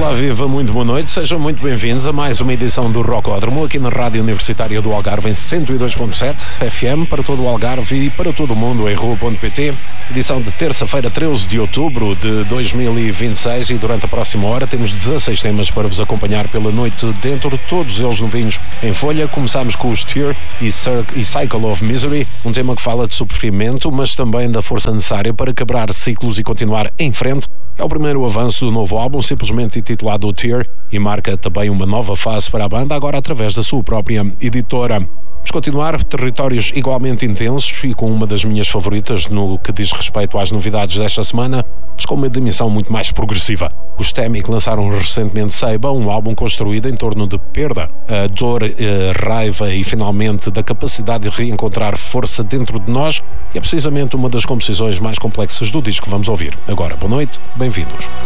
Olá, viva, muito boa noite, sejam muito bem-vindos a mais uma edição do Rocódromo aqui na Rádio Universitária do Algarve em 102.7 FM para todo o Algarve e para todo o mundo em rua.pt. Edição de terça-feira, 13 de outubro de 2026 e durante a próxima hora temos 16 temas para vos acompanhar pela noite dentro, todos eles novinhos em folha. Começamos com o Steer e Cycle of Misery, um tema que fala de sofrimento, mas também da força necessária para quebrar ciclos e continuar em frente. É o primeiro avanço do novo álbum, simplesmente intitulado Tear, e marca também uma nova fase para a banda, agora através da sua própria editora. Vamos continuar, territórios igualmente intensos e com uma das minhas favoritas no que diz respeito às novidades desta semana, mas com uma dimensão muito mais progressiva. Os Temic lançaram recentemente Seiba, um álbum construído em torno de perda, dor, raiva e finalmente da capacidade de reencontrar força dentro de nós, e é precisamente uma das composições mais complexas do disco que vamos ouvir. Agora, boa noite, bem-vindos.